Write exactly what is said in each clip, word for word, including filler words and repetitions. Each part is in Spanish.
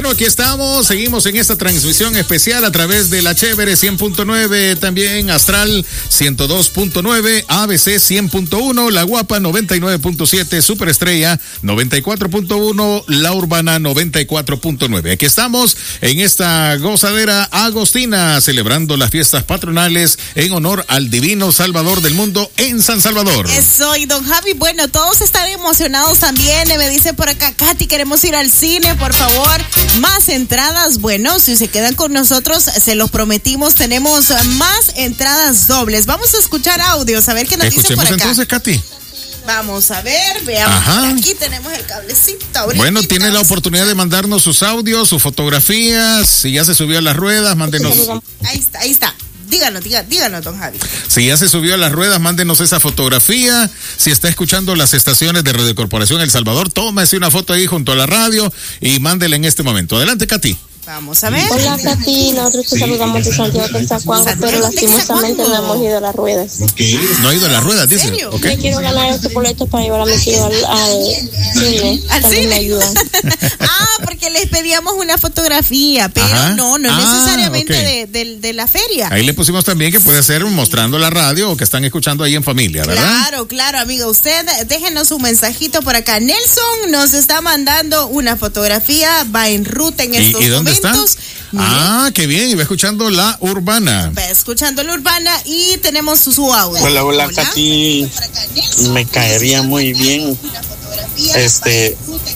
Bueno, aquí estamos, seguimos en esta transmisión especial a través de la Chévere cien punto nueve, también Astral ciento dos punto nueve, A B C cien punto uno, La Guapa noventa y nueve punto siete, Superestrella noventa y cuatro punto uno, La Urbana noventa y cuatro punto nueve. Aquí estamos en esta gozadera agostina, celebrando las fiestas patronales en honor al divino Salvador del mundo en San Salvador. Eso, y don Javi, bueno, todos están emocionados también, me dice por acá, Katy, queremos ir al cine, por favor. Más entradas, bueno, si se quedan con nosotros, se los prometimos, tenemos más entradas dobles. Vamos a escuchar audios, a ver qué nos dicen por acá. Escuchemos entonces, Katy. Vamos a ver, veamos. Aquí tenemos el cablecito. Ahorita. Bueno, tiene la oportunidad de mandarnos sus audios, sus fotografías, si ya se subió a las ruedas, mándenos. Ahí está, ahí está. Díganos, díganos, díganos, don Javi. Si ya se subió a las ruedas, mándenos esa fotografía. Si está escuchando las estaciones de Radio Corporación El Salvador, tómese una foto ahí junto a la radio y mándela en este momento. Adelante, Katy. Vamos a ver. Hola, Katy. Nosotros te saludamos de Santiago Texacuango, pero lastimosamente no hemos ido a las ruedas. No ha ido a las ruedas, dice. Okay. Yo quiero ganar este boleto para llevar a mi tío al, al cine. ¿Al También cine? me ayudan. Ah, porque les pedíamos una fotografía, pero Ajá. no, no ah, necesariamente okay. de, de, de la feria. Ahí le pusimos también que puede ser mostrando la radio o que están escuchando ahí en familia, ¿verdad? Claro, claro, amigo. Usted déjenos un mensajito por acá. Nelson nos está mandando una fotografía, va en ruta en estos ¿Y, ¿y dónde momentos. Está? Ah, qué bien, y va escuchando La Urbana. Va escuchando La Urbana y tenemos su, su audio. Hola, hola, hola, Katy. Me caería muy bien este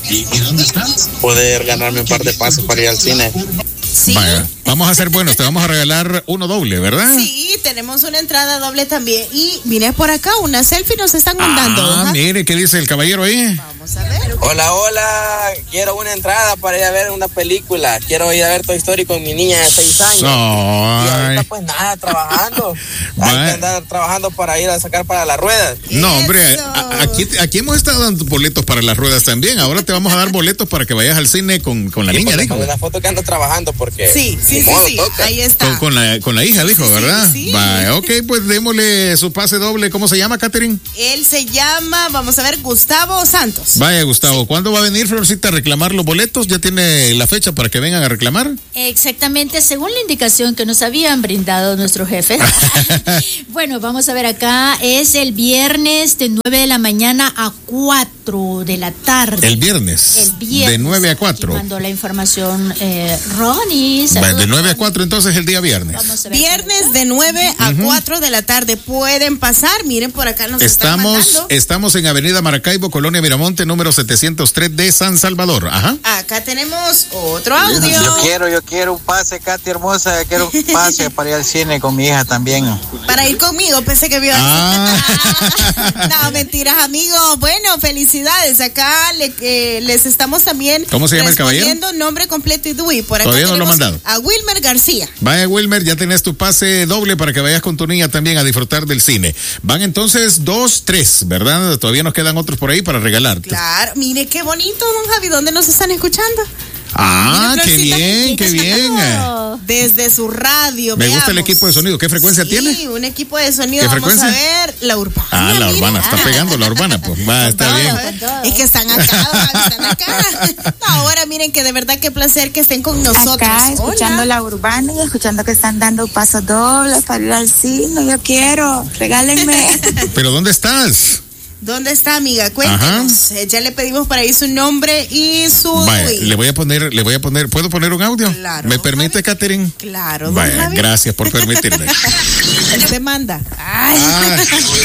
poder ganarme un par de pasos para ir al cine. Sí. Vaya, vamos a ser buenos, te vamos a regalar uno doble, ¿verdad? Sí, tenemos una entrada doble también. Y mire por acá, una selfie nos están mandando. Ah, ¿ja? Mire, ¿qué dice el caballero ahí? Vamos a ver. Hola, hola, quiero una entrada para ir a ver una película. Quiero ir a ver Toy Story con mi niña de seis años. No. Y ahorita pues nada, trabajando. Hay que andar trabajando para ir a sacar para las ruedas. No, hombre, a, aquí, aquí hemos estado dando boletos para las ruedas también. Ahora te vamos a dar boletos para que vayas al cine con, con la y niña, dijo. Con la foto que ando trabajando porque... Sí, sí, sí, modo, sí, toca. ahí está. Con, con, la, con la hija, dijo, sí, ¿verdad? Sí, sí. Vaya, ok, pues démosle su pase doble. ¿Cómo se llama, Catherine? Él se llama, vamos a ver, Gustavo Santos. Vaya, Gustavo, sí. ¿Cuándo va a venir, Florcita, a reclamar los boletos? ¿Ya tiene la fecha para que vengan a reclamar? Exactamente, según la indicación que nos habían brindado nuestros jefes. Bueno, vamos a ver acá, es el viernes de nueve de la mañana a cuatro de la tarde. El viernes. El viernes. De nueve a cuatro. Mandó la información eh, Ronnie. Vale, de nueve a cuatro entonces el día viernes. Vamos a ver viernes de nueve a cuatro de la tarde. Pueden pasar, miren por acá nos estamos, están mandando. Estamos en Avenida Maracaibo, Colonia Miramonte, número setecientos tres de San Salvador. Ajá. Acá tenemos otro audio. Yo quiero, yo quiero un pase, Katy hermosa, quiero un pase para ir al cine con mi hija también. Para ir conmigo, pensé que vio ah. No, mentiras, amigos. Bueno, felicidades. Acá le, eh, les estamos también ¿Cómo se llama el caballero? Nombre completo y D U I. Por acá todavía no lo han mandado. A Wilmer García. Vaya, Wilmer, ya tenés tu pase doble para que vayas con tu niña también a disfrutar del cine. Van entonces dos, tres, ¿verdad? Todavía nos quedan otros por ahí para regalarte. Claro, mire qué bonito, don Javi. ¿Dónde nos están escuchando? Ah, qué bien, qué bien. Desde su radio. Me veamos. gusta el equipo de sonido. ¿Qué frecuencia sí, tiene? Sí, un equipo de sonido. ¿Qué Vamos frecuencia? a ver, la urbana. Ah, la mira. urbana, está pegando la urbana, pues. Va, está todo, bien. Todo. Es que están acá, están acá. No, ahora miren que de verdad qué placer que estén con nosotros. Acá, escuchando Hola. la urbana y escuchando que están dando pasos dobles para ir al cine. Yo quiero, regálenme. ¿Pero dónde estás? ¿Dónde está, amiga? Cuéntenos. Eh, ya le pedimos para ahí su nombre y su... Vaya, le voy a poner, le voy a poner, ¿puedo poner un audio? Claro. ¿Me permite, Catherine? Claro, don Vaya, Javi. gracias por permitirme. Él te manda. Ay. Ah.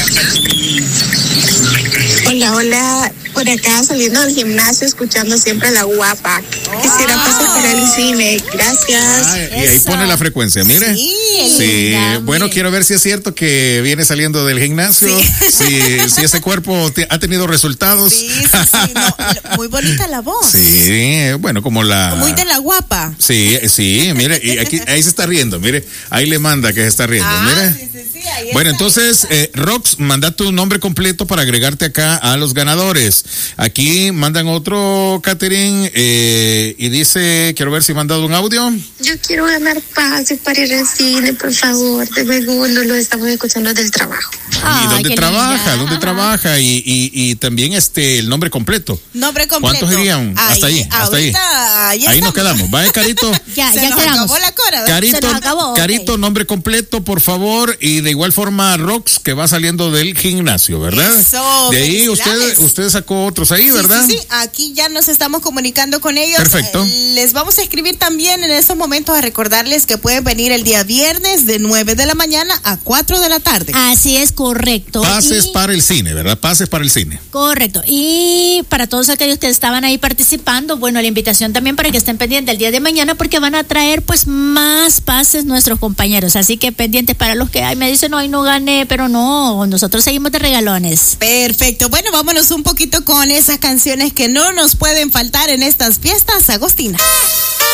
Hola, hola. Por acá saliendo del gimnasio, escuchando siempre La Guapa. Quisiera Oh. pasar para el cine. Gracias. Ah, y ahí pone la frecuencia, mire. Sí. Sí, Dame. bueno, quiero ver si es cierto que viene saliendo del gimnasio, Sí. si, si ese cuerpo te, ha tenido resultados. Sí, sí, sí. No, muy bonita la voz. Sí, bueno, como la... Muy de La Guapa. Sí, sí, mire, y aquí, ahí se está riendo, mire, ahí le manda que se está riendo, Ah, mire. sí, sí, sí. Bueno, entonces, eh, Rox, manda tu nombre completo para agregarte acá a los ganadores. Aquí mandan otro, Catherine, eh, y dice, quiero ver si me han dado un audio. Yo quiero ganar pase para ir al cine, por favor. De segundo lo estamos escuchando del trabajo. Ay, ¿y dónde trabaja? Linda. ¿Dónde Ajá. trabaja? Y, y, y también este el nombre completo. Nombre completo. ¿Cuántos irían? Ahí, hasta ahí, hasta ahí. Ahí, ahí nos quedamos. Vaya, Carito. ya, Se ya nos quedamos. acabó la cora, Carito, Se nos acabó. Carito, okay. Nombre completo, por favor. Y de igual forma, Rox, que va saliendo del gimnasio, ¿verdad? Eso, de ahí usted, usted sacó otros ahí, sí, ¿verdad? Sí, sí, aquí ya nos estamos comunicando con ellos. Perfecto. Eh, les vamos a escribir también en estos momentos a recordarles que pueden venir el día viernes de nueve de la mañana a cuatro de la tarde. Así es, correcto. Pases y... para el cine, ¿verdad? Pases para el cine. Correcto. Y para todos aquellos que estaban ahí participando, bueno, la invitación también para que estén pendientes el día de mañana porque van a traer pues más pases nuestros compañeros. Así que pendientes para los que ay, me dicen, hoy no gané, pero no, nosotros seguimos de regalones. Perfecto. Bueno, vámonos un poquito con esas canciones que no nos pueden faltar en estas fiestas agostinas.